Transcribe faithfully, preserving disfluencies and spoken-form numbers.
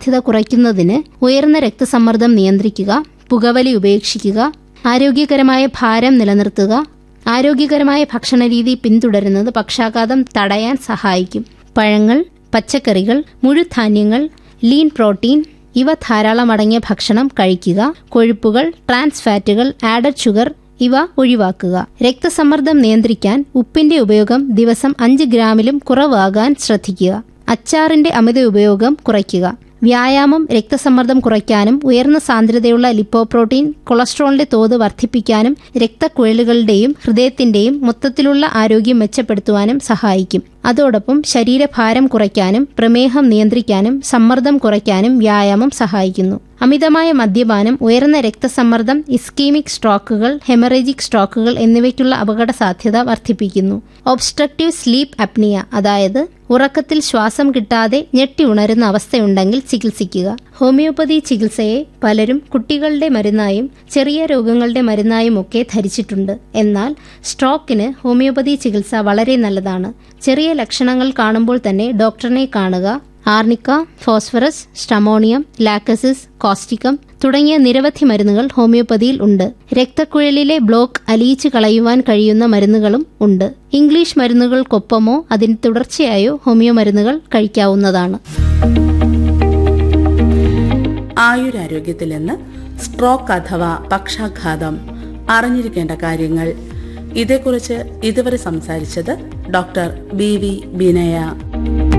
സാധ്യത കുറയ്ക്കുന്നതിന് ഉയർന്ന രക്തസമ്മർദ്ദം നിയന്ത്രിക്കുക, പുകവലി ഉപേക്ഷിക്കുക, ആരോഗ്യകരമായ ഭാരം നിലനിർത്തുക. ആരോഗ്യകരമായ ഭക്ഷണരീതി പിന്തുടരുന്നത് പക്ഷാഘാതം തടയാൻ സഹായിക്കും. പഴങ്ങൾ, പച്ചക്കറികൾ, മുഴുധാന്യങ്ങൾ, ലീൻ പ്രോട്ടീൻ ഇവ ധാരാളം അടങ്ങിയ ഭക്ഷണം കഴിക്കുക. കൊഴുപ്പുകൾ, ട്രാൻസ് ഫാറ്റുകൾ, ആഡഡ് ഷുഗർ ഇവ ഒഴിവാക്കുക. രക്തസമ്മർദ്ദം നിയന്ത്രിക്കാൻ ഉപ്പിന്റെ ഉപയോഗം ദിവസം അഞ്ച് ഗ്രാമിലും കുറവാകാൻ ശ്രദ്ധിക്കുക. അച്ചാറിന്റെ അമിത ഉപയോഗം കുറയ്ക്കുക. വ്യായാമം രക്തസമ്മർദ്ദം കുറയ്ക്കാനും ഉയർന്ന സാന്ദ്രതയുള്ള ലിപ്പോപ്രോട്ടീൻ കൊളസ്ട്രോളിന്റെ തോത് വർദ്ധിപ്പിക്കാനും രക്തക്കുഴലുകളുടെയും ഹൃദയത്തിന്റെയും മൊത്തത്തിലുള്ള ആരോഗ്യം മെച്ചപ്പെടുത്തുവാനും സഹായിക്കും. അതോടൊപ്പം ശരീരഭാരം കുറയ്ക്കാനും പ്രമേഹം നിയന്ത്രിക്കാനും സമ്മർദ്ദം കുറയ്ക്കാനും വ്യായാമം സഹായിക്കുന്നു. അമിതമായ മദ്യപാനം ഉയർന്ന രക്തസമ്മർദ്ദം, ഇസ്കീമിക് സ്ട്രോക്കുകൾ, ഹെമറേജിക് സ്ട്രോക്കുകൾ എന്നിവയ്ക്കുള്ള അപകട സാധ്യത വർദ്ധിപ്പിക്കുന്നു. ഒബ്സ്ട്രക്റ്റീവ് സ്ലീപ്പ് അപ്നിയ, അതായത് ഉറക്കത്തിൽ ശ്വാസം കിട്ടാതെ ഞെട്ടി ഉണരുന്ന അവസ്ഥയുണ്ടെങ്കിൽ ചികിത്സിക്കുക. ഹോമിയോപ്പതി ചികിത്സയെ പലരും കുട്ടികളുടെ മരുന്നായും ചെറിയ രോഗങ്ങളുടെ മരുന്നായും ഒക്കെ ധരിച്ചിട്ടുണ്ട്. എന്നാൽ സ്ട്രോക്കിന് ഹോമിയോപ്പതി ചികിത്സ വളരെ നല്ലതാണ്. ചെറിയ ലക്ഷണങ്ങൾ കാണുമ്പോൾ തന്നെ ഡോക്ടറിനെ കാണുക. ആർണിക്ക, ഫോസ്ഫറസ്, സ്റ്റമോണിയം, ലാക്കസിസ്, കോസ്റ്റിക്കം തുടങ്ങിയ നിരവധി മരുന്നുകൾ ഹോമിയോപ്പതിയിൽ ഉണ്ട്. രക്തക്കുഴലിലെ ബ്ലോക്ക് അലിയിച്ചു കളയുവാൻ കഴിയുന്ന മരുന്നുകളും ഉണ്ട്. ഇംഗ്ലീഷ് മരുന്നുകൾക്കൊപ്പമോ അതിന് തുടർച്ചയായോ ഹോമിയോ മരുന്നുകൾ കഴിക്കാവുന്നതാണ്. ആയുരാരോഗ്യത്തിൽ നിന്ന് സ്ട്രോക്ക് അഥവാ പക്ഷാഘാതം, അറിഞ്ഞിരിക്കേണ്ട കാര്യങ്ങൾ, ഇതേക്കുറിച്ച് ഇതുവരെ സംസാരിച്ചത് ഡോക്ടർ ബി വി ബിനയ.